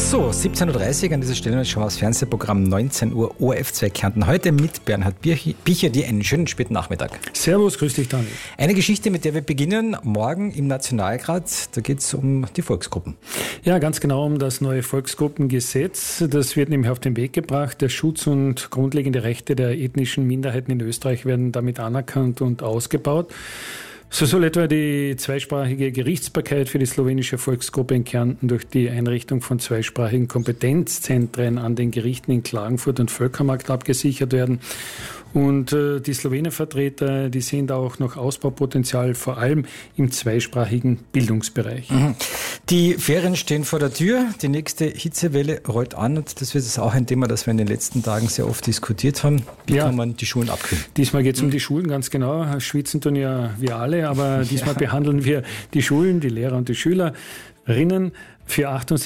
So, 17.30 Uhr an dieser Stelle schauen wir das Fernsehprogramm 19 Uhr ORF2 Kärnten. Heute mit Bernhard Bicher, dir einen schönen späten Nachmittag. Servus, grüß dich, Daniel. Eine Geschichte, mit der wir beginnen, morgen im Nationalrat. Da geht es um die Volksgruppen. Ja, ganz genau um das neue Volksgruppengesetz. Das wird nämlich auf den Weg gebracht. Der Schutz und grundlegende Rechte der ethnischen Minderheiten in Österreich werden damit anerkannt und ausgebaut. So soll etwa die zweisprachige Gerichtsbarkeit für die slowenische Volksgruppe in Kärnten durch die Einrichtung von zweisprachigen Kompetenzzentren an den Gerichten in Klagenfurt und Völkermarkt abgesichert werden. Und die Slowenenvertreter, die sehen da auch noch Ausbaupotenzial, vor allem im zweisprachigen Bildungsbereich. Die Ferien stehen vor der Tür, die nächste Hitzewelle rollt an und das wird jetzt auch ein Thema, das wir in den letzten Tagen sehr oft diskutiert haben. Wie kann man die Schulen abkühlen? Diesmal geht es um die Schulen, ganz genau. Schwitzen tun ja wir alle, aber diesmal behandeln wir die Schulen, die Lehrer und die Schülerinnen. Für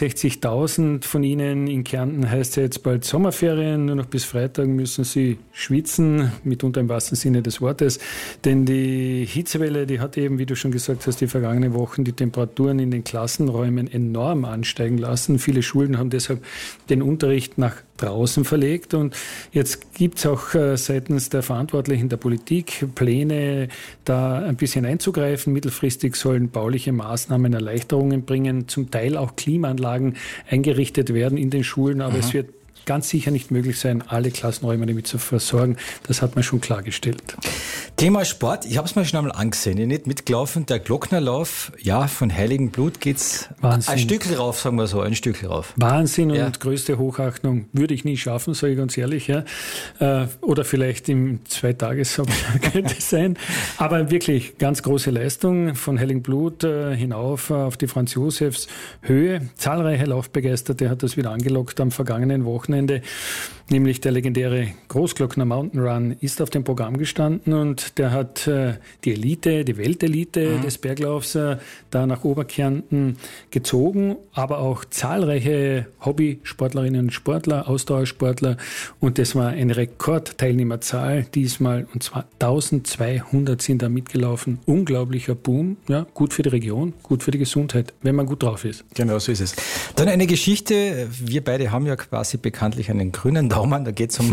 68.000 von ihnen in Kärnten heißt es ja jetzt bald Sommerferien. Nur noch bis Freitag müssen sie schwitzen, mitunter im wahrsten Sinne des Wortes. Denn die Hitzewelle, die hat eben, wie du schon gesagt hast, die vergangenen Wochen die Temperaturen in den Klassenräumen enorm ansteigen lassen. Viele Schulen haben deshalb den Unterricht nach draußen verlegt. Und jetzt gibt es auch seitens der Verantwortlichen der Politik Pläne, da ein bisschen einzugreifen. Mittelfristig sollen bauliche Maßnahmen Erleichterungen bringen, zum Teil auch Klimaanlagen eingerichtet werden in den Schulen, aber es wird ganz sicher nicht möglich sein, alle Klassenräume damit zu versorgen. Das hat man schon klargestellt. Thema Sport, ich habe es mir schon einmal angesehen, ich nicht mitgelaufen, der Glocknerlauf, ja, von Heiligenblut geht's ein Stückchen rauf, sagen wir so, ein Stückchen rauf. Wahnsinn und größte Hochachtung würde ich nie schaffen, sage ich ganz ehrlich. Ja. Oder vielleicht im 2-Tages könnte es sein. Aber wirklich ganz große Leistung von Heiligenblut hinauf auf die Franz-Josefs Höhe. Zahlreiche Laufbegeisterte hat das wieder angelockt am vergangenen Wochenende. Nämlich der legendäre Großglockner Mountain Run ist auf dem Programm gestanden und der hat die Elite, die Weltelite des Berglaufs da nach Oberkärnten gezogen, aber auch zahlreiche Hobbysportlerinnen und Sportler, Ausdauersportler und das war eine Rekordteilnehmerzahl diesmal und zwar 1200 sind da mitgelaufen. Unglaublicher Boom, ja, gut für die Region, gut für die Gesundheit, wenn man gut drauf ist. Genau, so ist es. Dann eine Geschichte, wir beide haben ja quasi bekanntlich einen grünen Daumen, da geht es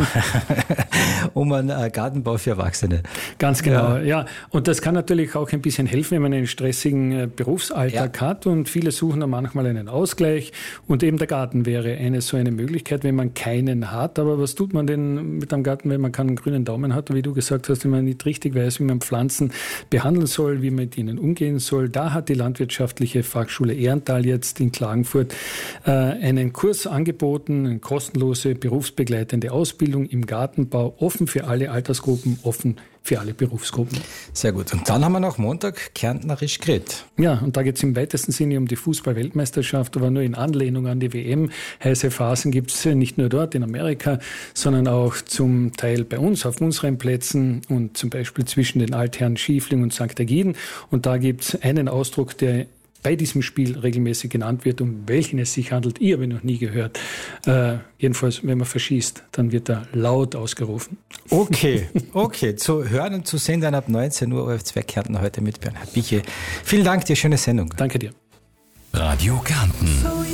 um einen Gartenbau für Erwachsene. Ganz genau, ja. Und das kann natürlich auch ein bisschen helfen, wenn man einen stressigen Berufsalltag hat und viele suchen dann manchmal einen Ausgleich und eben der Garten wäre so eine Möglichkeit, wenn man keinen hat. Aber was tut man denn mit einem Garten, wenn man keinen grünen Daumen hat? Und wie du gesagt hast, wenn man nicht richtig weiß, wie man Pflanzen behandeln soll, wie man mit ihnen umgehen soll. Da hat die Landwirtschaftliche Fachschule Ehrental jetzt in Klagenfurt einen Kurs angeboten, eine kostenlose berufsbegleitende Ausbildung im Gartenbau, offen für alle Altersgruppen, offen für alle Berufsgruppen. Sehr gut. Und dann haben wir noch Montag Kärntnerisch geredet. Ja, und da geht es im weitesten Sinne um die Fußball-Weltmeisterschaft, aber nur in Anlehnung an die WM. Heiße Phasen gibt es nicht nur dort in Amerika, sondern auch zum Teil bei uns auf unseren Plätzen und zum Beispiel zwischen den Altherren Schiefling und St. Ägiden. Und da gibt es einen Ausdruck, der bei diesem Spiel regelmäßig genannt wird, um welchen es sich handelt. Ich habe ihn noch nie gehört. Jedenfalls, wenn man verschießt, dann wird er laut ausgerufen. Okay. Zu hören und zu sehen dann ab 19 Uhr ORF2 Kärnten heute mit Bernhard Biche. Vielen Dank dir, schöne Sendung. Danke dir. Radio Kärnten.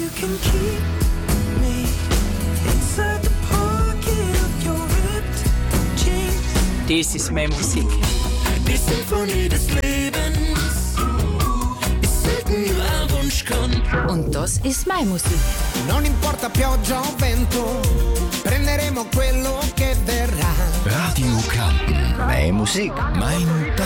Das ist meine Musik. Die Symphonie des Lebens. Und das ist meine Musik. Non importa pioggia o vento, prenderemo quello che verrà. Radio Kärnten. Meine Musik. Mein